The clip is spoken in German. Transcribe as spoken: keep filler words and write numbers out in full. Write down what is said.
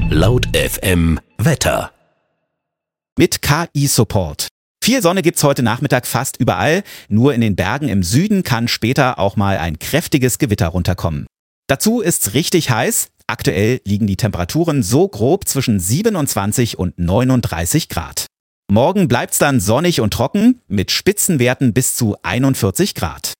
Laut F M Wetter. Mit K I-Support. Viel Sonne gibt's heute Nachmittag fast überall. Nur in den Bergen im Süden kann später auch mal ein kräftiges Gewitter runterkommen. Dazu ist's richtig heiß. Aktuell liegen die Temperaturen so grob zwischen siebenundzwanzig und neununddreißig Grad. Morgen bleibt's dann sonnig und trocken mit Spitzenwerten bis zu einundvierzig Grad.